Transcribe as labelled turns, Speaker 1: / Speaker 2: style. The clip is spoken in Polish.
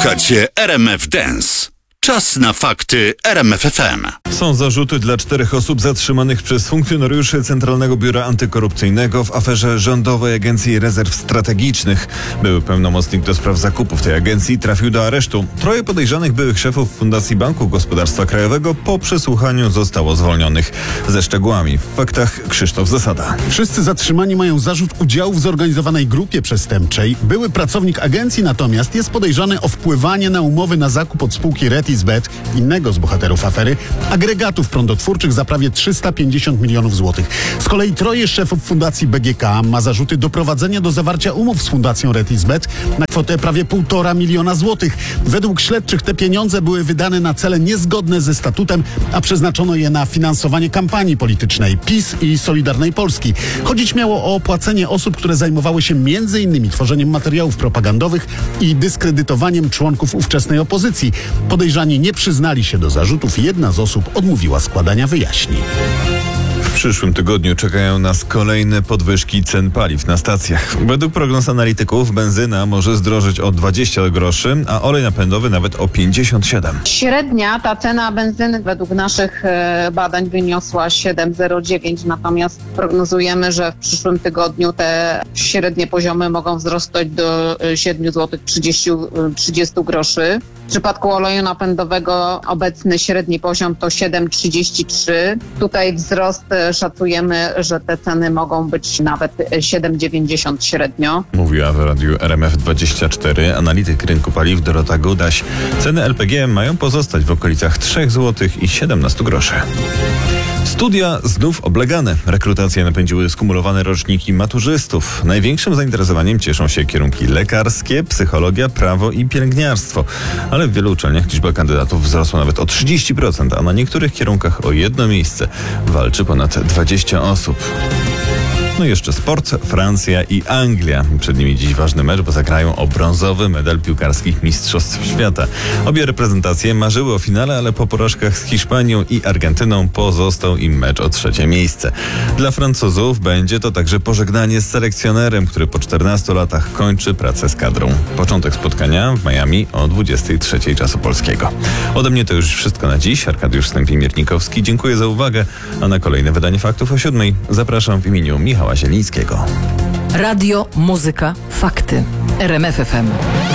Speaker 1: Słuchacie RMF Dance. Czas na fakty RMF FM.
Speaker 2: Są zarzuty dla 4 osób zatrzymanych przez funkcjonariuszy Centralnego Biura Antykorupcyjnego w aferze Rządowej Agencji Rezerw Strategicznych. Były pełnomocnik do spraw zakupów tej agencji trafił do aresztu. 3 podejrzanych byłych szefów Fundacji Banku Gospodarstwa Krajowego po przesłuchaniu zostało zwolnionych. Ze szczegółami w faktach Krzysztof Zasada.
Speaker 3: Wszyscy zatrzymani mają zarzut udziału w zorganizowanej grupie przestępczej. Były pracownik agencji natomiast jest podejrzany o wpływanie na umowy na zakup od spółki Retisbet, innego z bohaterów afery, agregatów prądotwórczych za prawie 350 milionów złotych. Z kolei 3 szefów Fundacji BGK ma zarzuty doprowadzenia do zawarcia umów z Fundacją Retisbet na kwotę prawie 1,5 miliona złotych. Według śledczych te pieniądze były wydane na cele niezgodne ze statutem, a przeznaczono je na finansowanie kampanii politycznej PiS i Solidarnej Polski. Chodzić miało o opłacenie osób, które zajmowały się m.in. tworzeniem materiałów propagandowych i dyskredytowaniem członków ówczesnej opozycji. Podejrzani nie przyznali się do zarzutów i jedna z osób odmówiła składania wyjaśnień.
Speaker 2: W przyszłym tygodniu czekają nas kolejne podwyżki cen paliw na stacjach. Według prognoz analityków benzyna może zdrożeć o 20 groszy, a olej napędowy nawet o 57.
Speaker 4: Średnia ta cena benzyny według naszych badań wyniosła 7,09, natomiast prognozujemy, że w przyszłym tygodniu te średnie poziomy mogą wzrosnąć do 7,30 groszy. W przypadku oleju napędowego obecny średni poziom to 7,33. Tutaj wzrost szacujemy, że te ceny mogą być nawet 7,90 średnio.
Speaker 2: Mówiła w radiu RMF24 analityk rynku paliw Dorota Gudaś. Ceny LPG mają pozostać w okolicach 3 zł i 17 groszy. Studia znów oblegane. Rekrutacje napędziły skumulowane roczniki maturzystów. Największym zainteresowaniem cieszą się kierunki lekarskie, psychologia, prawo i pielęgniarstwo. Ale w wielu uczelniach liczba kandydatów wzrosła nawet o 30%, a na niektórych kierunkach o jedno miejsce walczy ponad 20 osób. No i jeszcze sport, Francja i Anglia. Przed nimi dziś ważny mecz, bo zagrają o brązowy medal piłkarskich Mistrzostw Świata. Obie reprezentacje marzyły o finale, ale po porażkach z Hiszpanią i Argentyną pozostał im mecz o 3. miejsce. Dla Francuzów będzie to także pożegnanie z selekcjonerem, który po 14 latach kończy pracę z kadrą. Początek spotkania w Miami o 23 czasu polskiego. Ode mnie to już wszystko na dziś. Arkadiusz Stępień-Miernikowski. Dziękuję za uwagę, a na kolejne wydanie Faktów o 7 zapraszam w imieniu Michała Zielińskiego.
Speaker 5: Radio, muzyka, fakty. RMF FM.